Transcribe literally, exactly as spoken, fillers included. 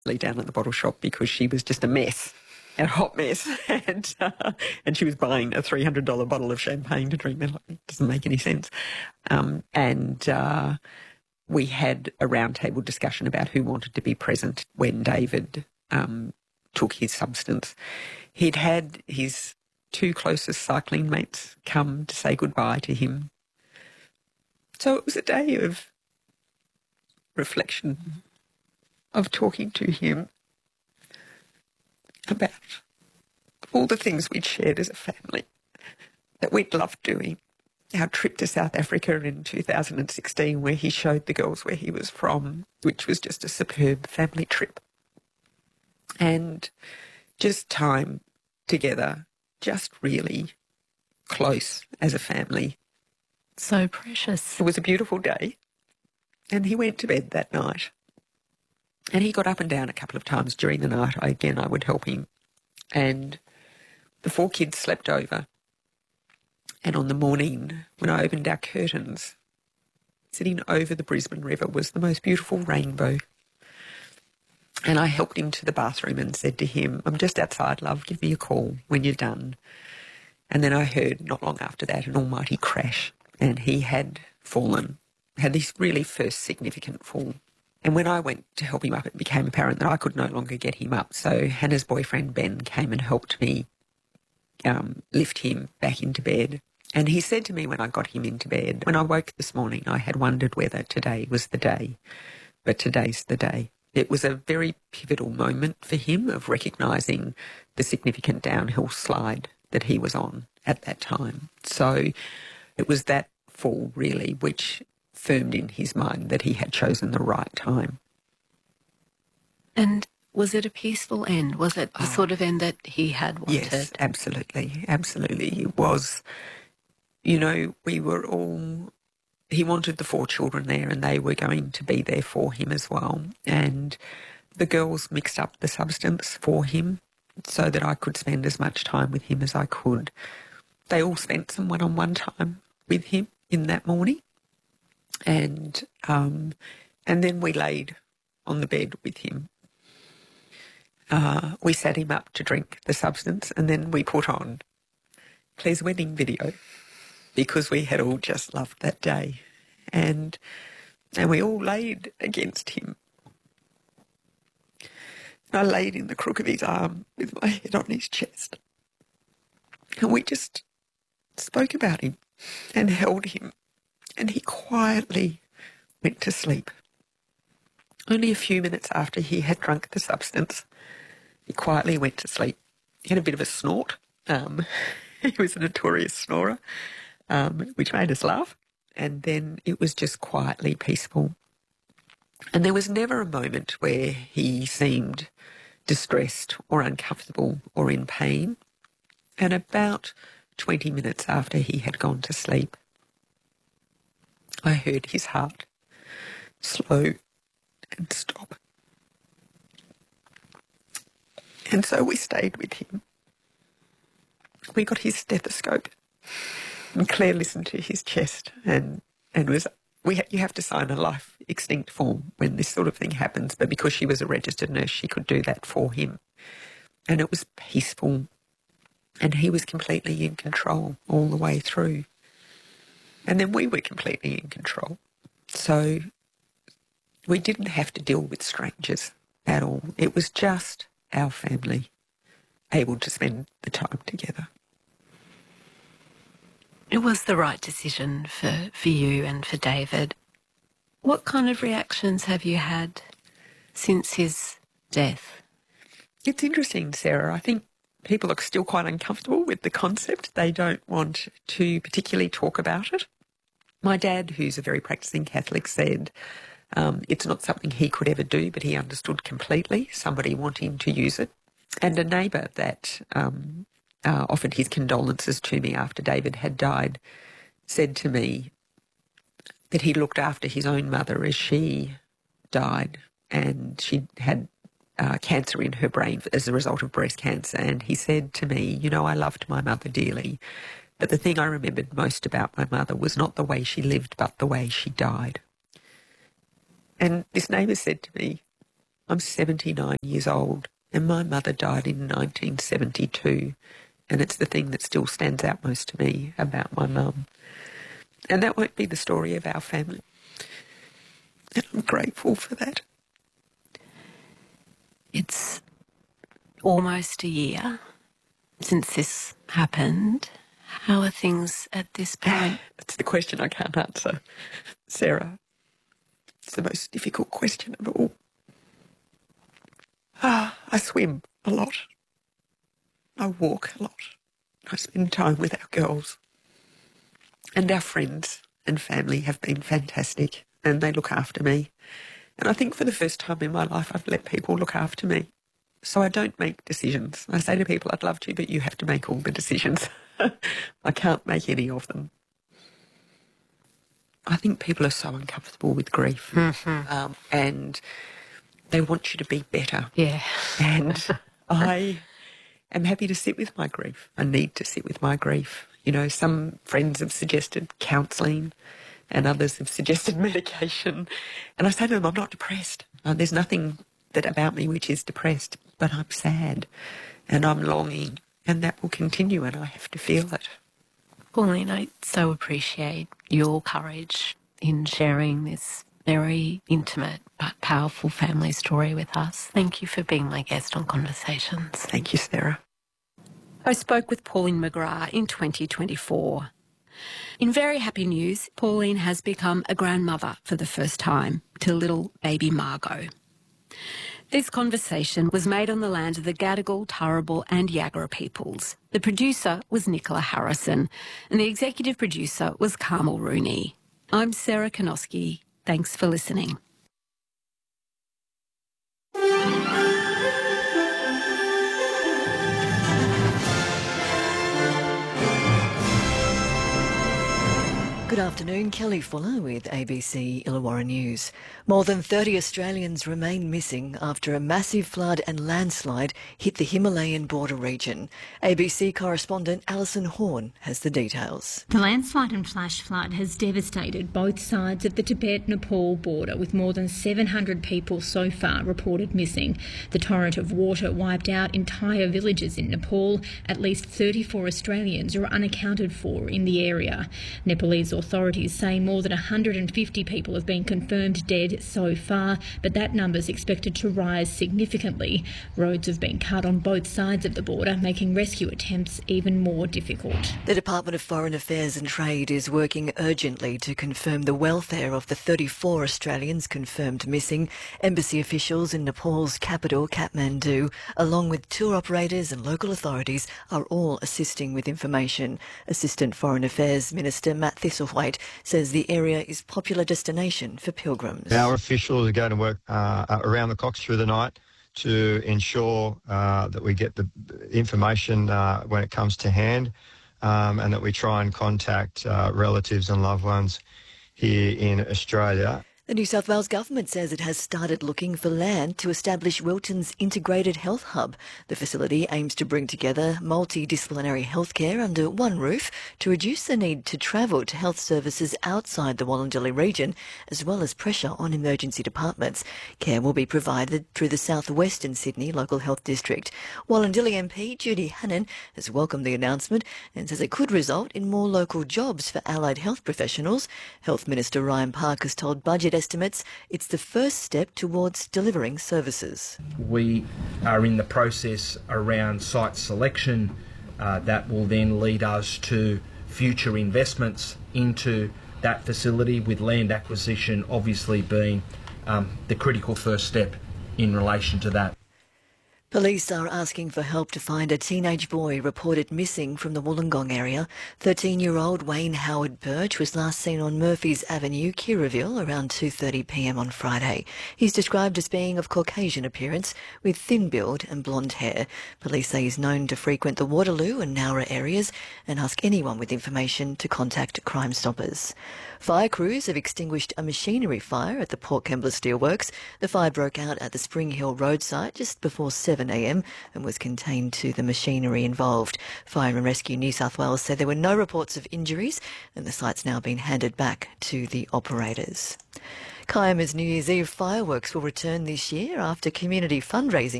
down at the bottle shop because she was just a mess, a hot mess, and uh, and she was buying a three hundred dollars bottle of champagne to drink. Like, it doesn't make any sense. Um, and uh, we had a roundtable discussion about who wanted to be present when David um, took his substance. He'd had his two closest cycling mates come to say goodbye to him. So it was a day of reflection, of talking to him about all the things we'd shared as a family that we'd loved doing. Our trip to South Africa in two thousand sixteen, where he showed the girls where he was from, which was just a superb family trip. And just time together, just really close as a family. So precious. It was a beautiful day, and he went to bed that night. And he got up and down a couple of times during the night. I, again, I would help him. And the four kids slept over. And on the morning, when I opened our curtains, sitting over the Brisbane River was the most beautiful rainbow. And I helped him to the bathroom and said to him, "I'm just outside, love, give me a call when you're done." And then I heard, not long after that, an almighty crash. And he had fallen, had this really first significant fall. And when I went to help him up, it became apparent that I could no longer get him up. So Hannah's boyfriend, Ben, came and helped me um, lift him back into bed. And he said to me when I got him into bed, "When I woke this morning, I had wondered whether today was the day, but today's the day." It was a very pivotal moment for him of recognising the significant downhill slide that he was on at that time. So it was that fall, really, which firmed in his mind that he had chosen the right time. And was it a peaceful end? Was it the oh, sort of end that he had wanted? Yes, absolutely, absolutely. It was, you know, we were all, he wanted the four children there and they were going to be there for him as well. And the girls mixed up the substance for him so that I could spend as much time with him as I could. They all spent some one-on-one time with him in that morning. And um, and then we laid on the bed with him. Uh, we sat him up to drink the substance, and then we put on Claire's wedding video because we had all just loved that day. And and we all laid against him. I laid in the crook of his arm with my head on his chest. And we just spoke about him and held him. And he quietly went to sleep. Only a few minutes after he had drunk the substance, he quietly went to sleep. He had a bit of a snort. Um, he was a notorious snorer, um, which made us laugh. And then it was just quietly peaceful. And there was never a moment where he seemed distressed or uncomfortable or in pain. And about twenty minutes after he had gone to sleep, I heard his heart slow and stop. And so we stayed with him. We got his stethoscope and Claire listened to his chest and, and was, we ha- you have to sign a life extinct form when this sort of thing happens, but because she was a registered nurse, she could do that for him. And it was peaceful and he was completely in control all the way through. And then we were completely in control. So we didn't have to deal with strangers at all. It was just our family able to spend the time together. It was the right decision for, for you and for David. What kind of reactions have you had since his death? It's interesting, Sarah. I think people are still quite uncomfortable with the concept. They don't want to particularly talk about it. My dad, who's a very practising Catholic, said um, it's not something he could ever do, but he understood completely somebody wanting to use it. And a neighbour that um, uh, offered his condolences to me after David had died said to me that he looked after his own mother as she died, and she had Uh, cancer in her brain as a result of breast cancer. And he said to me, you know, I loved my mother dearly, but the thing I remembered most about my mother was not the way she lived, but the way she died. And this neighbour said to me, I'm seventy-nine years old and my mother died in nineteen seventy-two, and it's the thing that still stands out most to me about my mum. And that won't be the story of our family. And I'm grateful for that. It's almost a year since this happened. How are things at this point? That's the question I can't answer, Sarah. It's the most difficult question of all. Ah, I swim a lot. I walk a lot. I spend time with our girls. And our friends and family have been fantastic, and they look after me. And I think for the first time in my life, I've let people look after me. So I don't make decisions. I say to people, I'd love to, but you have to make all the decisions. I can't make any of them. I think people are so uncomfortable with grief. Mm-hmm. um, and they want you to be better. Yeah. And I am happy to sit with my grief. I need to sit with my grief. You know, some friends have suggested counselling and others have suggested medication. And I say to them, I'm not depressed. Uh, there's nothing that about me which is depressed, but I'm sad and I'm longing, and that will continue and I have to feel it. Pauline, I so appreciate your courage in sharing this very intimate but powerful family story with us. Thank you for being my guest on Conversations. Thank you, Sarah. I spoke with Pauline McGrath in twenty twenty-four. In very happy news, Pauline has become a grandmother for the first time to little baby Margot. This conversation was made on the land of the Gadigal, Turrbal and Yagara peoples. The producer was Nicola Harrison and the executive producer was Carmel Rooney. I'm Sarah Konoski. Thanks for listening. Good afternoon, Kelly Fuller with A B C Illawarra News. More than thirty Australians remain missing after a massive flood and landslide hit the Himalayan border region. A B C correspondent Alison Horn has the details. The landslide and flash flood has devastated both sides of the Tibet-Nepal border, with more than seven hundred people so far reported missing. The torrent of water wiped out entire villages in Nepal. At least thirty-four Australians are unaccounted for in the area. Nepalese authorities say more than one hundred fifty people have been confirmed dead so far, but that number is expected to rise significantly. Roads have been cut on both sides of the border, making rescue attempts even more difficult. The Department of Foreign Affairs and Trade is working urgently to confirm the welfare of the thirty-four Australians confirmed missing. Embassy officials in Nepal's capital, Kathmandu, along with tour operators and local authorities, are all assisting with information. Assistant Foreign Affairs Minister Matt Thistlethwaite says the area is a popular destination for pilgrims. Our officials are going to work uh, around the clock through the night to ensure uh, that we get the information uh, when it comes to hand, um, and that we try and contact uh, relatives and loved ones here in Australia. The New South Wales Government says it has started looking for land to establish Wilton's Integrated Health Hub. The facility aims to bring together multidisciplinary healthcare under one roof to reduce the need to travel to health services outside the Wallandilly region, as well as pressure on emergency departments. Care will be provided through the South Western Sydney Local Health District. Wallandilly M P Judy Hannan has welcomed the announcement and says it could result in more local jobs for allied health professionals. Health Minister Ryan Park has told Budget estimates it's the first step towards delivering services. We are in the process around site selection uh, that will then lead us to future investments into that facility, with land acquisition obviously being um, the critical first step in relation to that. Police are asking for help to find a teenage boy reported missing from the Wollongong area. thirteen-year-old Wayne Howard Birch was last seen on Murphy's Avenue, Kirraville, around two thirty p m on Friday. He's described as being of Caucasian appearance, with thin build and blonde hair. Police say he's known to frequent the Waterloo and Nowra areas and ask anyone with information to contact Crime Stoppers. Fire crews have extinguished a machinery fire at the Port Kembla Steelworks. The fire broke out at the Spring Hill Road site just before seven a m and was contained to the machinery involved. Fire and Rescue New South Wales said there were no reports of injuries and the site's now been handed back to the operators. Kiama's New Year's Eve fireworks will return this year after community fundraising